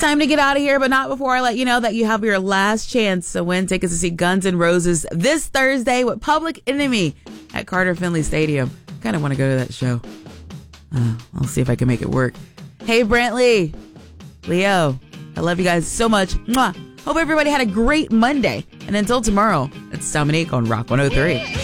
Time to get out of here, but not before I let you know that you have your last chance to win tickets to see Guns N' Roses this Thursday with Public Enemy at Carter Finley Stadium. Kind of want to go to that show. I'll see if I can make it work. Hey, Brantley, Leo, I love you guys so much. Mwah. Hope everybody had a great Monday. And until tomorrow, it's Dominique on Rock 103.